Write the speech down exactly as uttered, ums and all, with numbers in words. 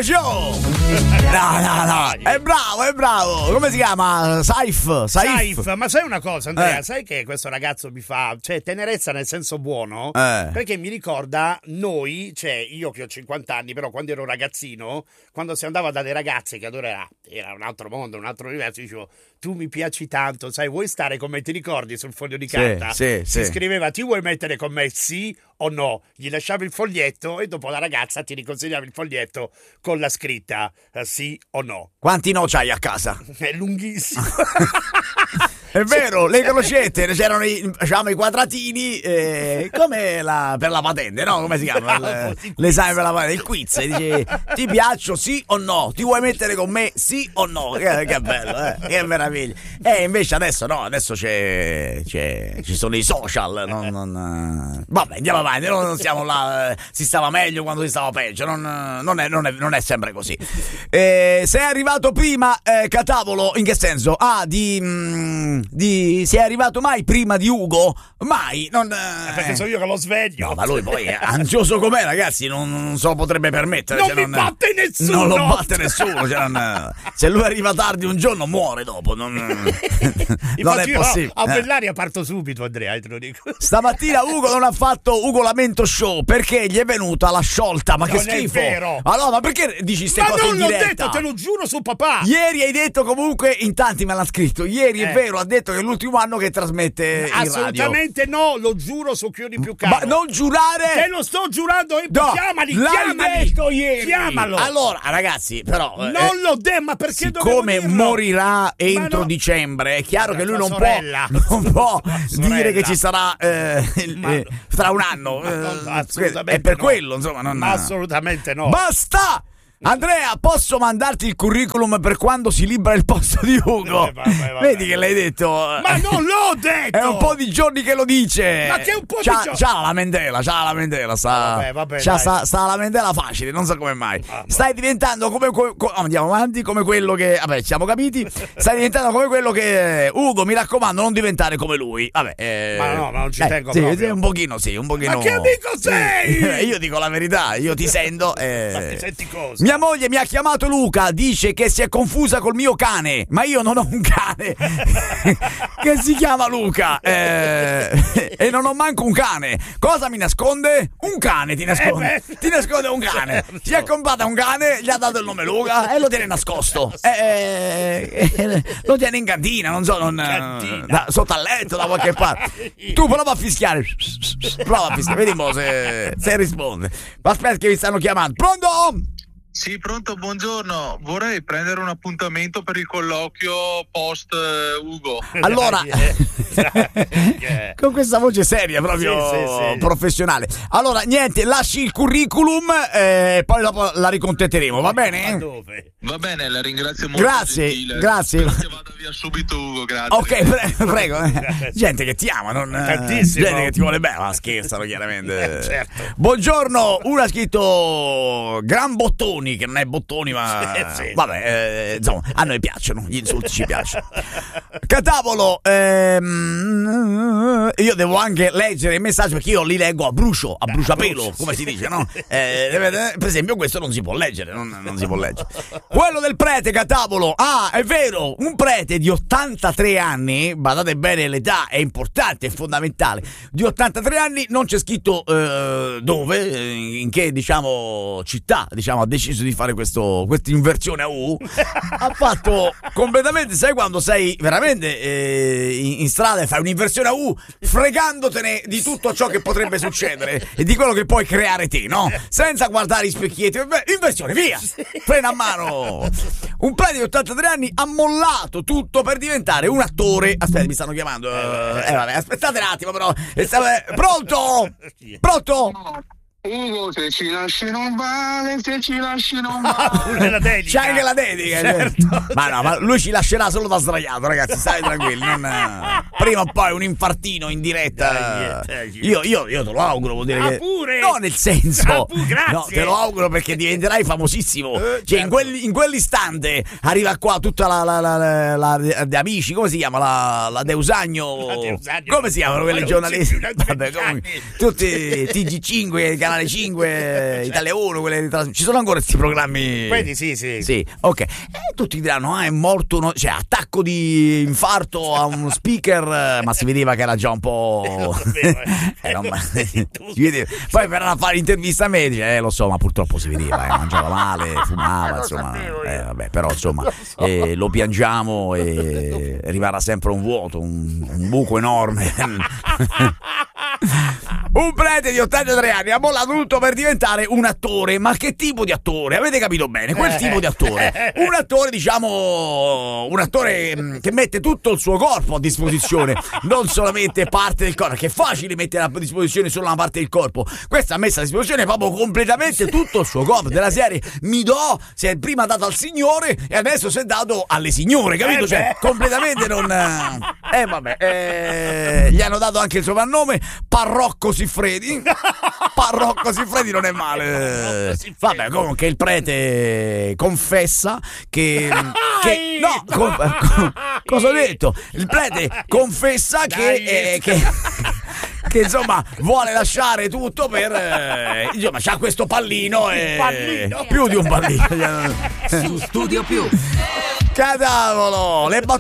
Show. No, no, no, è bravo, è bravo. Come si chiama? Saif. Saif. Saif. Ma sai una cosa, Andrea? Eh. Sai che questo ragazzo mi fa, cioè, tenerezza nel senso buono? Eh. Perché mi ricorda noi, cioè, io che ho cinquanta anni, però quando ero ragazzino, quando si andava dalle ragazze, che allora era, era un altro mondo, un altro universo, dicevo, tu mi piaci tanto, sai, vuoi stare con me? Ti ricordi sul foglio di carta? Sì, si sì. scriveva, ti vuoi mettere con me? Sì o no? Gli lasciavi il foglietto e dopo la ragazza ti riconsegnava il foglietto con la scritta eh, sì o no. Quanti no c'hai a casa? È lunghissimo. È vero, le crocette, c'erano i, diciamo, i quadratini eh, come la, per la patente, no? Come si chiama? Il, l'esame per la patente, il quiz. Dice, ti piaccio sì o no? Ti vuoi mettere con me sì o no? Che, che bello, eh? Che meraviglia. E invece adesso no, adesso c'è, c'è ci sono i social. Non, non, vabbè, andiamo avanti, non, non siamo là. Si stava meglio quando si stava peggio. Non, non, è, non, è, non è sempre così. Eh, sei arrivato prima, eh, Catavolo, in che senso? Ah, di... Mm, Di, sei arrivato mai prima di Ugo? Mai, non, eh... perché sono io che lo sveglio. No, ma lui poi è ansioso com'è, ragazzi, non, non se lo potrebbe permettere. Non cioè, mi non, batte nessuno. Non lo batte nessuno. Cioè, non, se lui arriva tardi un giorno muore dopo. Non, non è possibile. A Bellaria parto subito, Andrea, te lo dico. Stamattina Ugo non ha fatto Ugo Lamento Show perché gli è venuta la sciolta. Ma non che schifo! È vero. Allora, ma perché dici queste ma cose in non l'ho diretta? detto, te lo giuro su papà. Ieri hai detto comunque, in tanti me l'hanno scritto. Ieri Eh. è vero, ha detto che è l'ultimo anno che trasmette in radio. Assolutamente no, lo giuro su chiudi più caro. Ma non giurare! Te lo sto giurando, e No, chiamali, l'hai chiamali. detto ieri. Chiamalo. Allora, ragazzi, però Non eh, l'ho detto, ma perché dovevo siccome dirlo? morirà entro no. dicembre, è chiaro La che lui tua non sorella. può, non può La dire sorella. che ci sarà eh, il- Ma- eh, tra un anno. Ma no, eh, assolutamente è per no. quello, insomma. Non, Ma assolutamente no. Basta! Andrea, posso mandarti il curriculum per quando si libera il posto di Ugo? Eh, vabbè, vabbè. Vedi che l'hai detto. Ma non l'ho detto! È un po' di giorni che lo dice. Ma che un po' di c'ha, giorni? C'ha la lamentela, c'ha la lamentela. Sta, Vabbè, vabbè, c'ha dai. sta, sta la lamentela facile, non so come mai. Ah, Stai diventando come. que- co- andiamo avanti, come quello che. Vabbè, ci siamo capiti. Stai diventando come quello che. Ugo, mi raccomando, non diventare come lui. Vabbè. Eh, Ma no, ma non ci eh, tengo sì, proprio. sì, un pochino, sì, un pochino. Ma che amico sei? Io dico la verità, io ti sento. Eh. Ma ti senti cosa? Mia moglie mi ha chiamato Luca, dice che si è confusa col mio cane, ma io non ho un cane che si chiama Luca eh, e non ho manco un cane. Cosa mi nasconde? Un cane ti nasconde. Eh beh. Ti nasconde un cane. Si è comprata un cane, gli ha dato il nome Luca e lo tiene nascosto. Eh, eh, lo tiene in cantina, non so, non, Cantina. da- sotto al letto, da qualche parte. Tu prova a fischiare. Prova a fischiare, vediamo se, se risponde. Ma aspetta che mi stanno chiamando. Pronto? Sì, pronto, buongiorno. Vorrei prendere un appuntamento per il colloquio post eh, Ugo. Allora, Eh. con questa voce seria, proprio Sì, sì, sì. professionale. Allora, niente, lasci il curriculum e poi dopo la ricontatteremo, va Ma bene? dove? Va bene, la ringrazio molto. Grazie, gentile. grazie. Spero che vada via subito Ugo, grazie. Ok, pre- prego. Gente che ti ama, non Tantissimo. gente che ti vuole bene, ma scherzano chiaramente. Eh, certo. Buongiorno, uno ha scritto Gran Bottoni, che non è Bottoni, ma Sì, sì. vabbè, eh, insomma, a noi piacciono, gli insulti ci piacciono. Catavolo, ehm, io devo anche leggere i messaggi perché io li leggo a brucio, a bruciapelo, brucio, come sì. si dice, no? Eh, per esempio questo non si può leggere, non, non si può leggere. Quello del prete, Catavolo, ah, è vero, un prete di ottantatré anni, badate bene, l'età è importante, è fondamentale, di ottantatré anni, non c'è scritto eh, dove, eh, in che, diciamo, città, diciamo, ha deciso di fare questo, questa inversione a U, ha fatto completamente, sai quando sei veramente eh, in, in strada e fai un'inversione a U, fregandotene di tutto ciò che potrebbe succedere e di quello che puoi creare te, no? Senza guardare i specchietti, beh, inversione, via, frena a mano. Un prete di ottantatré anni ha mollato tutto per diventare un attore. Aspetta, mi stanno chiamando. Eh, vabbè, aspettate un attimo, però. Pronto? Pronto? Ugo, se ci lasci non vale, se ci lasci non vale. Pure la dedica. C'è anche la dedica, Certo. ma no, ma lui ci lascerà solo da sdraiato, ragazzi, stai tranquilli. Non, prima o poi un infartino in diretta. Dai, dai. Io, io, io te lo auguro, vuol dire Ah, che. pure? No, nel senso. Ah, pu- grazie. No, te lo auguro perché diventerai famosissimo. Eh, Cioè, in, certo. quel- in quell'istante arriva qua tutta la, la, la, la, la- la- amici, come si chiama? La, la Deusagno. La Deusagno. Come si chiamano quelli Ma non c'è giornalisti? più da Vabbè, trenta comunque, anni. tutti T G cinque, canale Canale cinque, Italia uno, quelle di trasmissione. Ci sono ancora questi programmi? Quindi sì, sì. Sì, ok. E tutti diranno, ah, è morto, uno... cioè attacco di infarto a uno speaker, ma si vedeva che era già un po'... eh, non... si vedeva. Poi verranno a fare intervista medica, eh, lo so, ma purtroppo si vedeva, eh, mangiava male, fumava, insomma, eh, vabbè, però insomma lo, so. eh, lo piangiamo e rimarrà sempre un vuoto, un, un buco enorme. Un prete di ottantatré anni ha mollato tutto per diventare un attore. Ma che tipo di attore? Avete capito bene? Quel tipo di attore. Un attore, diciamo, un attore che mette tutto il suo corpo a disposizione, non solamente parte del corpo, che è facile mettere a disposizione solo una parte del corpo. Questa ha messo a disposizione proprio completamente tutto il suo corpo. Della serie, mi do, si è prima dato al signore e adesso si è dato alle signore, capito? Cioè, completamente non... Eh vabbè, eh, gli hanno dato anche il soprannome Parrocco Siffredi. Parrocco Siffredi non è male. Vabbè, comunque il prete confessa che, che no, com, cosa ho detto? Il prete confessa che, eh, che che insomma vuole lasciare tutto per eh, insomma c'ha questo pallino e pallino. più di un pallino. Su Studio Più. Cadavolo, le